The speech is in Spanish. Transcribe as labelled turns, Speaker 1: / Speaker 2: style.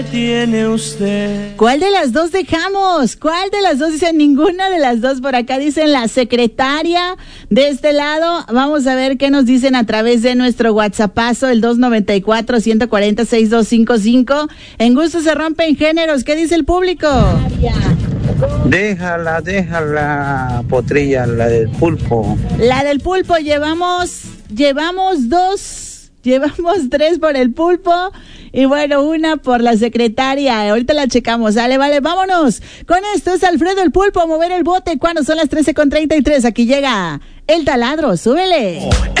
Speaker 1: Tiene usted.
Speaker 2: ¿Cuál de las dos dejamos? ¿Cuál de las dos? Dicen ninguna de las dos. Por acá dicen la secretaria. De este lado, vamos a ver qué nos dicen a través de nuestro WhatsAppazo, el 294-140-6255. En gusto se rompen géneros. ¿Qué dice el público?
Speaker 3: Déjala, Potrilla, la del pulpo.
Speaker 2: La del pulpo, llevamos dos. Llevamos 3 por el pulpo y bueno, 1 por la secretaria. Ahorita la checamos. Vale, vámonos. Con esto es Alfredo el Pulpo a mover el bote cuando son las 13:33. Aquí llega el taladro. Súbele.